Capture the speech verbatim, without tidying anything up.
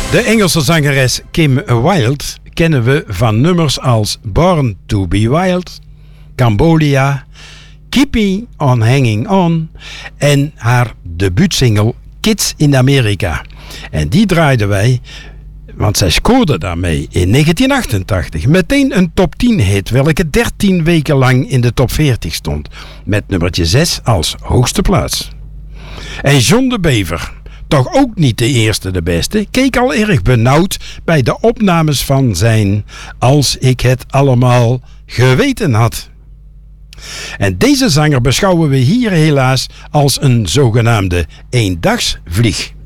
De Engelse zangeres Kim Wilde kennen we van nummers als Born to be Wild, Cambodia, Keep Me on Hanging On en haar debuutsingle Kids in America. En die draaiden wij, want zij scoorde daarmee in negentien achtentachtig meteen een top tien hit, welke dertien weken lang in de top veertig stond, met nummertje zes als hoogste plaats. En John de Bever, toch ook niet de eerste de beste, keek al erg benauwd bij de opnames van zijn Als ik het allemaal geweten had. En deze zanger beschouwen we hier helaas als een zogenaamde eendagsvlieg.